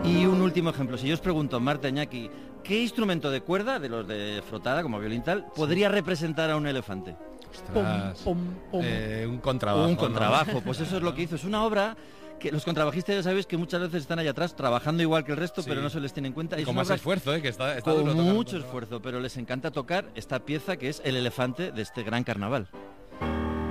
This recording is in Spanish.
Y un último ejemplo, si yo os pregunto, Marta, Iñaki, ¿qué instrumento de cuerda, de los de frotada, como violín tal, podría representar a un elefante? Ostras, Pom, pom, pom. un contrabajo. Un contrabajo, ¿no? pues eso es lo que hizo. Es una obra que los contrabajistas ya sabéis que muchas veces están allá atrás trabajando igual que el resto, Sí. pero no se les tiene en cuenta. Es Con una más obra esfuerzo, que está con duro tocar un mucho contrabajo. esfuerzo, pero les encanta tocar esta pieza que es el elefante de este gran carnaval.